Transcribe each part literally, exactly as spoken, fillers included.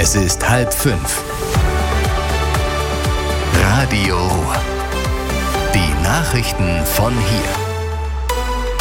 Es ist halb fünf. Radio Ruhr. Die Nachrichten von hier.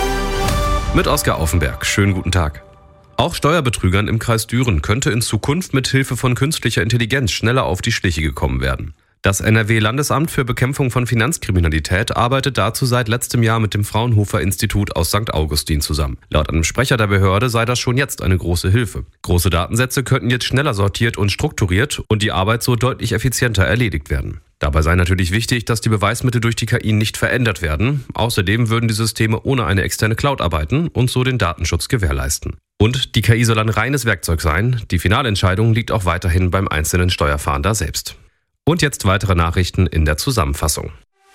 Mit Oskar Auffenberg. Schönen guten Tag. Auch Steuerbetrügern im Kreis Düren könnte in Zukunft mit Hilfe von künstlicher Intelligenz schneller auf die Schliche gekommen werden. Das N R W-Landesamt für Bekämpfung von Finanzkriminalität arbeitet dazu seit letztem Jahr mit dem Fraunhofer-Institut aus Sankt Augustin zusammen. Laut einem Sprecher der Behörde sei das schon jetzt eine große Hilfe. Große Datensätze könnten jetzt schneller sortiert und strukturiert und die Arbeit so deutlich effizienter erledigt werden. Dabei sei natürlich wichtig, dass die Beweismittel durch die K I nicht verändert werden. Außerdem würden die Systeme ohne eine externe Cloud arbeiten und so den Datenschutz gewährleisten. Und die K I soll ein reines Werkzeug sein. Die Finalentscheidung liegt auch weiterhin beim einzelnen Steuerfahnder selbst. Und jetzt weitere Nachrichten in der Zusammenfassung.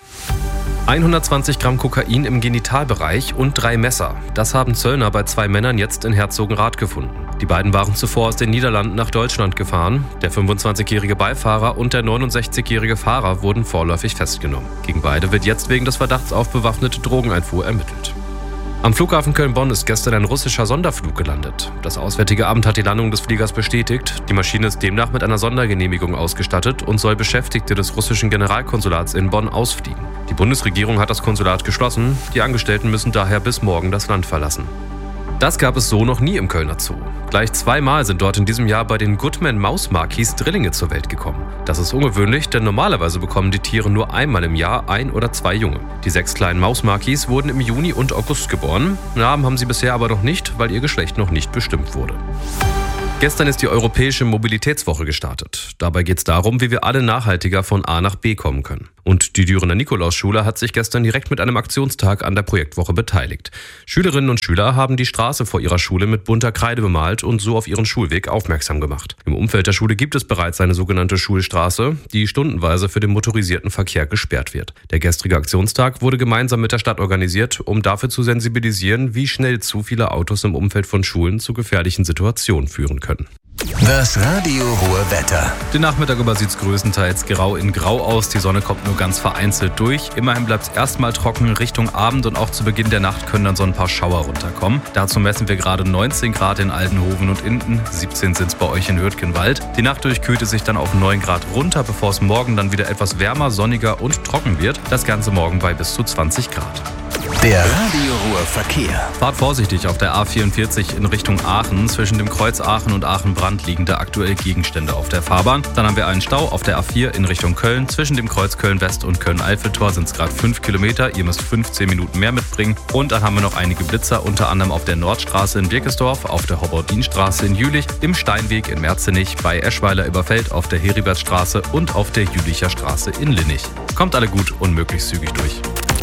hundertzwanzig Gramm Kokain im Genitalbereich und drei Messer. Das haben Zöllner bei zwei Männern jetzt in Herzogenrath gefunden. Die beiden waren zuvor aus den Niederlanden nach Deutschland gefahren. Der fünfundzwanzigjährige Beifahrer und der neunundsechzigjährige Fahrer wurden vorläufig festgenommen. Gegen beide wird jetzt wegen des Verdachts auf bewaffnete Drogeneinfuhr ermittelt. Am Flughafen Köln-Bonn ist gestern ein russischer Sonderflug gelandet. Das Auswärtige Amt hat die Landung des Fliegers bestätigt. Die Maschine ist demnach mit einer Sondergenehmigung ausgestattet und soll Beschäftigte des russischen Generalkonsulats in Bonn ausfliegen. Die Bundesregierung hat das Konsulat geschlossen. Die Angestellten müssen daher bis morgen das Land verlassen. Das gab es so noch nie im Kölner Zoo. Gleich zweimal sind dort in diesem Jahr bei den Goodman-Mausmakis Drillinge zur Welt gekommen. Das ist ungewöhnlich, denn normalerweise bekommen die Tiere nur einmal im Jahr ein oder zwei Junge. Die sechs kleinen Mausmakis wurden im Juni und August geboren. Namen haben sie bisher aber noch nicht, weil ihr Geschlecht noch nicht bestimmt wurde. Gestern ist die Europäische Mobilitätswoche gestartet. Dabei geht es darum, wie wir alle nachhaltiger von A nach B kommen können. Und die Dürener Nikolausschule hat sich gestern direkt mit einem Aktionstag an der Projektwoche beteiligt. Schülerinnen und Schüler haben die Straße vor ihrer Schule mit bunter Kreide bemalt und so auf ihren Schulweg aufmerksam gemacht. Im Umfeld der Schule gibt es bereits eine sogenannte Schulstraße, die stundenweise für den motorisierten Verkehr gesperrt wird. Der gestrige Aktionstag wurde gemeinsam mit der Stadt organisiert, um dafür zu sensibilisieren, wie schnell zu viele Autos im Umfeld von Schulen zu gefährlichen Situationen führen können. können. Das Radio Ruhr Wetter. Den Nachmittag über sieht es größtenteils grau in grau aus. Die Sonne kommt nur ganz vereinzelt durch. Immerhin bleibt es erstmal trocken Richtung Abend und auch zu Beginn der Nacht können dann so ein paar Schauer runterkommen. Dazu messen wir gerade neunzehn Grad in Aldenhoven und Minden. siebzehn sind es bei euch in Hürtgenwald. Die Nacht durch kühlt es sich dann auf neun Grad runter, bevor es morgen dann wieder etwas wärmer, sonniger und trocken wird. Das Ganze morgen bei bis zu zwanzig Grad. Der Radio Ruhr Verkehr. Fahrt vorsichtig auf der A vierundvierzig in Richtung Aachen. Zwischen dem Kreuz Aachen und Aachen-Brand liegen da aktuell Gegenstände auf der Fahrbahn. Dann haben wir einen Stau auf der A vier in Richtung Köln. Zwischen dem Kreuz Köln-West und Köln-Eiffeltor sind es gerade fünf Kilometer. Ihr müsst fünfzehn Minuten mehr mitbringen. Und dann haben wir noch einige Blitzer, unter anderem auf der Nordstraße in Birkesdorf, auf der Hobbordinstraße in Jülich, im Steinweg in Merzenich, bei Eschweiler-Überfeld auf der Heribertstraße und auf der Jülicher Straße in Linnich. Kommt alle gut und möglichst zügig durch.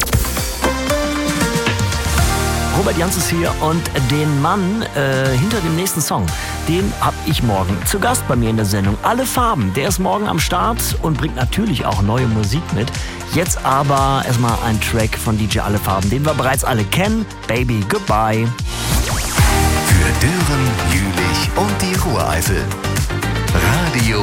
Robert Jans ist hier und den Mann äh, hinter dem nächsten Song, den habe ich morgen zu Gast bei mir in der Sendung. Alle Farben, der ist morgen am Start und bringt natürlich auch neue Musik mit. Jetzt aber erstmal ein Track von D J Alle Farben, den wir bereits alle kennen. Baby, goodbye. Für Düren, Jülich und die Ruhreifel. Radio